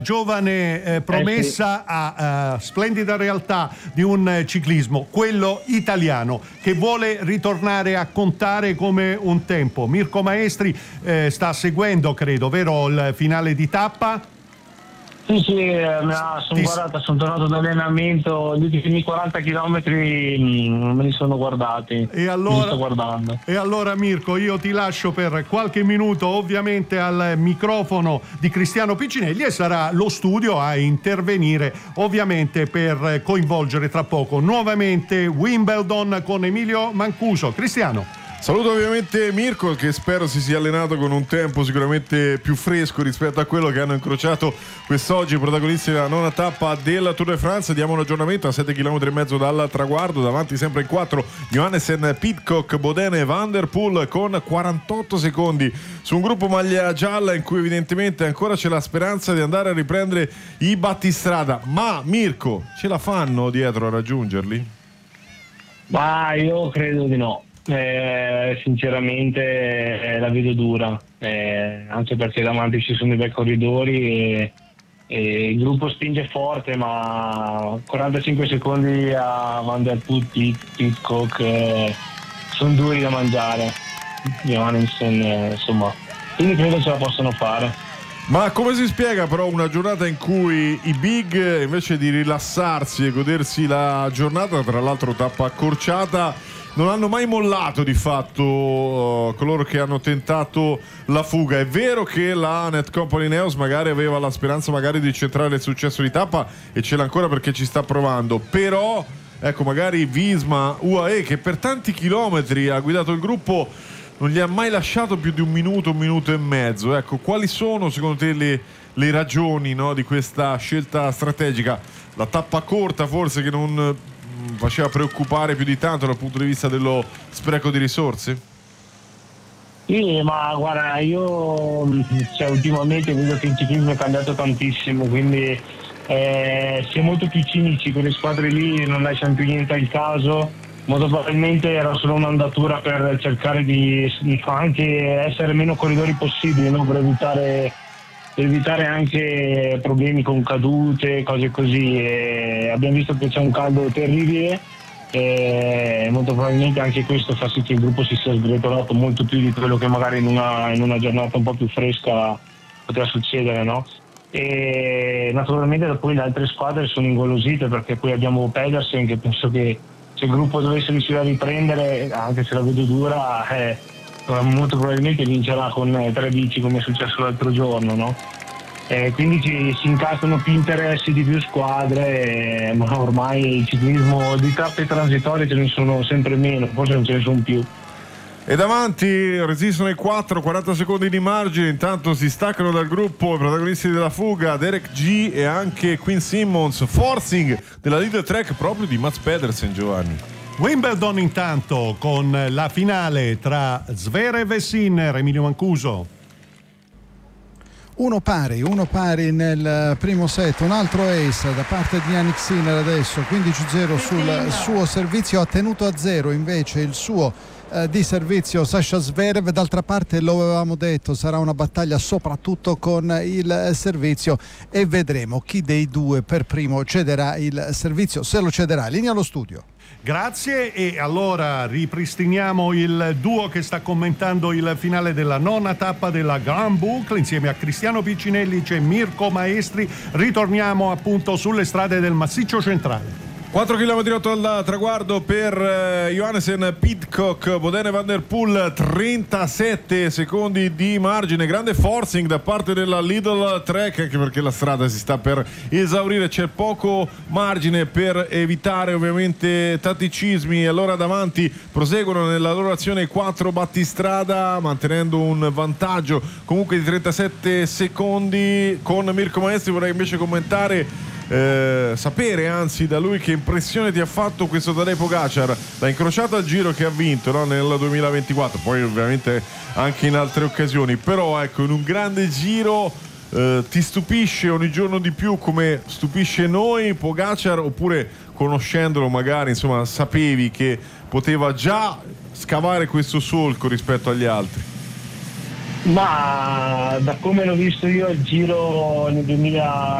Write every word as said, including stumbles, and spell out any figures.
Giovane eh, promessa a uh, splendida realtà di un eh, ciclismo, quello italiano, che vuole ritornare a contare come un tempo. Mirko Maestri eh, sta seguendo, credo, vero, il finale di tappa? Sì, sì, sono Ti... guardata, sono tornato dall'allenamento, gli ultimi quaranta chilometri mh, me li sono guardati, e allora, mi sto guardando. E allora Mirko, io ti lascio per qualche minuto ovviamente al microfono di Cristiano Piccinelli e sarà lo studio a intervenire ovviamente per coinvolgere tra poco nuovamente Wimbledon con Emilio Mancuso. Cristiano. Saluto ovviamente Mirko, che spero si sia allenato con un tempo sicuramente più fresco rispetto a quello che hanno incrociato quest'oggi i protagonisti della nona tappa della Tour de France. Diamo un aggiornamento a sette chilometri e mezzo dal traguardo, davanti sempre in quattro Johannessen, Pidcock, Bodene e Van der Poel con quarantotto secondi su un gruppo maglia gialla in cui evidentemente ancora c'è la speranza di andare a riprendere i battistrada. Ma Mirko, ce la fanno dietro a raggiungerli? Ma io credo di no. Eh, sinceramente eh, la vedo dura, eh, anche perché davanti ci sono i bei corridori e, e il gruppo spinge forte, ma quarantacinque secondi a Van der Poel, Pidcock eh, sono duri da mangiare. Johannessen, eh, insomma, quindi credo ce la possono fare. Ma come si spiega però una giornata in cui i big, invece di rilassarsi e godersi la giornata, tra l'altro tappa accorciata, non hanno mai mollato di fatto uh, coloro che hanno tentato la fuga? È vero che la Netcompany Neos magari aveva la speranza magari di centrare il successo di tappa e ce l'ha ancora perché ci sta provando, però ecco, magari Visma U A E, che per tanti chilometri ha guidato il gruppo, non gli ha mai lasciato più di un minuto, un minuto e mezzo. Ecco, quali sono secondo te le, le ragioni, no, di questa scelta strategica? La tappa corta forse che non faceva preoccupare più di tanto dal punto di vista dello spreco di risorse? Sì, ma guarda, io cioè, ultimamente vedo che il ciclismo è cambiato tantissimo, quindi eh, si è molto più cinici, quelle squadre lì non lasciano più niente al caso. Molto probabilmente era solo un'andatura per cercare di, di anche essere meno corridori possibili, no? per evitare per evitare anche problemi con cadute, cose così. E abbiamo visto che c'è un caldo terribile e molto probabilmente anche questo fa sì che il gruppo si sia sgretolato molto più di quello che magari in una, in una giornata un po' più fresca poteva succedere, no? E naturalmente poi le altre squadre sono ingolosite, perché poi abbiamo Pedersen, che penso che se il gruppo dovesse riuscire a riprendere, anche se la vedo dura, eh, molto probabilmente vincerà con eh, tre bici, come è successo l'altro giorno, no? Eh, quindi ci, si incastrano più interessi di più squadre, eh, ma ormai il ciclismo di tappe transitorie ce ne sono sempre meno, forse non ce ne sono più. E davanti resistono i quattro, quaranta secondi di margine. Intanto si staccano dal gruppo i protagonisti della fuga, Derek G e anche Quinn Simmons. Forcing della lead track proprio di Mats Pedersen, Giovanni. Wimbledon intanto con la finale tra Zverev e Sinner. Emilio Mancuso. Uno pari, uno pari nel primo set, un altro ace da parte di Jannik Sinner adesso, quindici zero sul suo servizio, ha tenuto a zero invece il suo eh, di servizio Sasha Zverev. D'altra parte, lo avevamo detto, sarà una battaglia soprattutto con il servizio e vedremo chi dei due per primo cederà il servizio, se lo cederà. Linea allo studio. Grazie, e allora ripristiniamo il duo che sta commentando il finale della nona tappa della Grand Boucle. Insieme a Cristiano Piccinelli c'è Mirko Maestri. Ritorniamo appunto sulle strade del Massiccio Centrale. quattro chilometri e otto al traguardo per eh, Johannessen, Pidcock, Bodene, Van der Poel, trentasette secondi di margine. Grande forcing da parte della Lidl Trek, anche perché la strada si sta per esaurire, c'è poco margine per evitare ovviamente tatticismi. Allora davanti proseguono nella loro azione quattro battistrada, mantenendo un vantaggio comunque di trentasette secondi. Con Mirko Maestri vorrei invece commentare Eh, sapere anzi da lui che impressione ti ha fatto questo Tadej Pogačar, l'ha incrociato al Giro che ha vinto, no? nel duemilaventiquattro, poi ovviamente anche in altre occasioni, però ecco, in un grande Giro eh, ti stupisce ogni giorno di più, come stupisce noi Pogačar, oppure conoscendolo magari insomma sapevi che poteva già scavare questo solco rispetto agli altri? Ma da come l'ho visto io il giro nel duemila